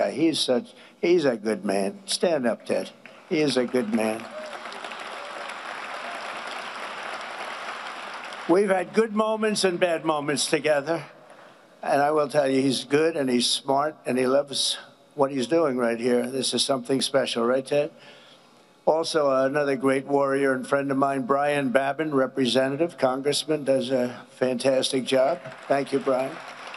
guy. He's a good man. Stand up, Ted. He is a good man. We've had good moments and bad moments together. And I will tell you, he's good and he's smart and he loves what he's doing right here. This is something special, right, Ted? Also, another great warrior and friend of mine, Brian Babin, representative, congressman, does a fantastic job. Thank you, Brian.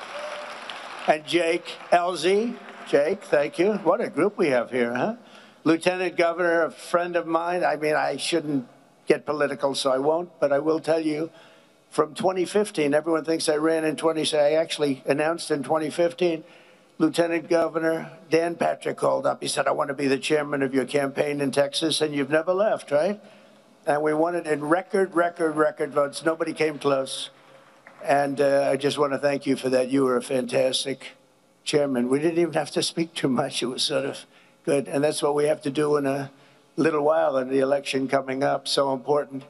And Jake Ellzey. Jake, thank you. What a group we have here, huh? Lieutenant Governor, a friend of mine. I mean, I shouldn't get political, so I won't, but I will tell you, from 2015, everyone thinks I ran in 2016. I actually announced in 2015, Lieutenant Governor Dan Patrick called up. He said, I want to be the chairman of your campaign in Texas, and you've never left, right? And we won it in record votes. Nobody came close. And I just want to thank you for that. You were a fantastic chairman. We didn't even have to speak too much. It was sort of good. And that's what we have to do in a little while in the election coming up. So important.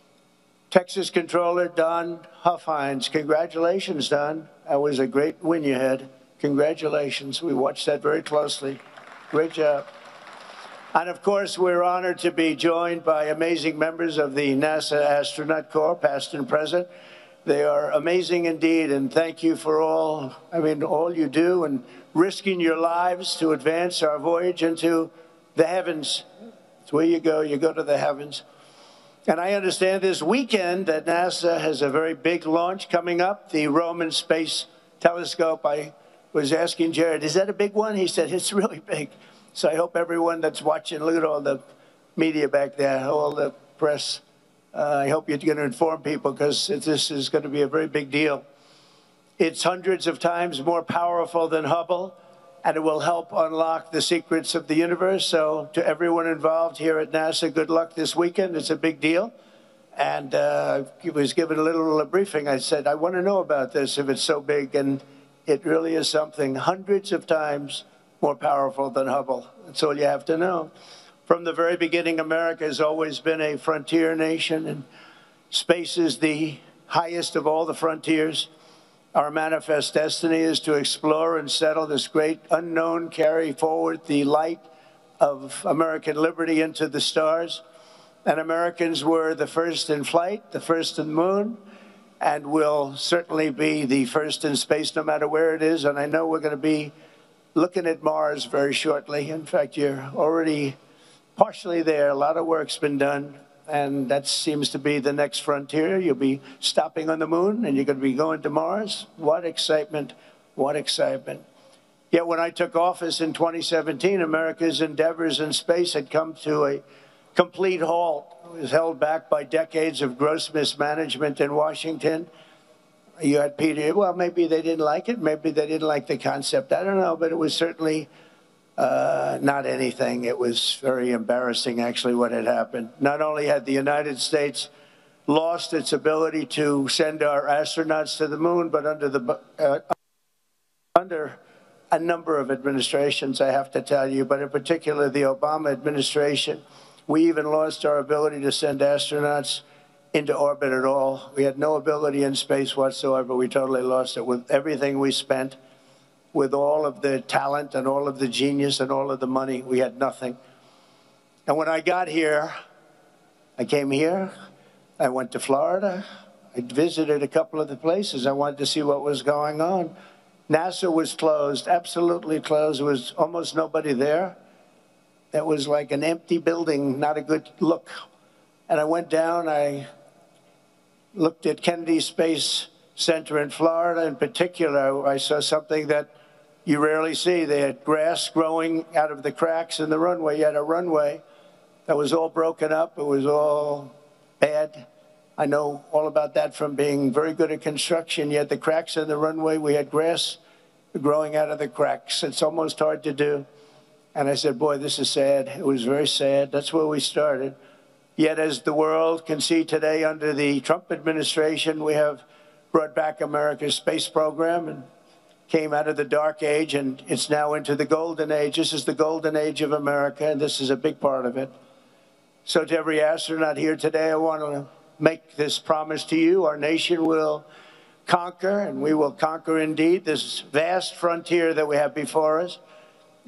Texas Controller Don Huffines. Congratulations, Don. That was a great win you had. Congratulations. We watched that very closely. Great job. And of course, we're honored to be joined by amazing members of the NASA Astronaut Corps, past and present. They are amazing indeed, and thank you for all you do and risking your lives to advance our voyage into the heavens. It's where you go to the heavens. And I understand this weekend that NASA has a very big launch coming up, the Roman Space Telescope. I was asking Jared, is that a big one? He said, it's really big. So I hope everyone that's watching, look at all the media back there, all the press. I hope you're going to inform people because this is going to be a very big deal. It's hundreds of times more powerful than Hubble, and it will help unlock the secrets of the universe. So to everyone involved here at NASA, good luck this weekend. It's a big deal. And I was given a little briefing. I said, I want to know about this if it's so big. And it really is something hundreds of times more powerful than Hubble. That's all you have to know. From the very beginning, America has always been a frontier nation, and space is the highest of all the frontiers. Our manifest destiny is to explore and settle this great unknown, carry forward the light of American liberty into the stars. And Americans were the first in flight, the first in the moon, and will certainly be the first in space no matter where it is. And I know we're going to be looking at Mars very shortly. In fact, you're already partially there. A lot of work's been done, and that seems to be the next frontier. You'll be stopping on the moon, and you're going to be going to Mars. What excitement, what excitement. Yet when I took office in 2017, America's endeavors in space had come to a complete halt. It was held back by decades of gross mismanagement in Washington. You had Peter, well, maybe they didn't like it. Maybe they didn't like the concept. I don't know, but it was certainly not anything. It was very embarrassing, actually, what had happened. Not only had the United States lost its ability to send our astronauts to the moon, but under a number of administrations, I have to tell you, but in particular the Obama administration, we even lost our ability to send astronauts into orbit at all. We had no ability in space whatsoever. We totally lost it with everything we spent. With all of the talent and all of the genius and all of the money, we had nothing. And when I got here, I came here, I went to Florida, I visited a couple of the places. I wanted to see what was going on. NASA was closed, absolutely closed. There was almost nobody there. It was like an empty building, not a good look. And I went down, I looked at Kennedy Space Center in Florida in particular. I saw something that you rarely see. They had grass growing out of the cracks in the runway. You had a runway that was all broken up. It was all bad. I know all about that from being very good at construction. You had the cracks in the runway. We had grass growing out of the cracks. It's almost hard to do. And I said, boy, this is sad. It was very sad. That's where we started. Yet as the world can see today under the Trump administration, we have brought back America's space program and came out of the dark age, and it's now into the golden age. This is the golden age of America, and this is a big part of it. So to every astronaut here today, I want to make this promise to you. Our nation will conquer, and we will conquer indeed, this vast frontier that we have before us.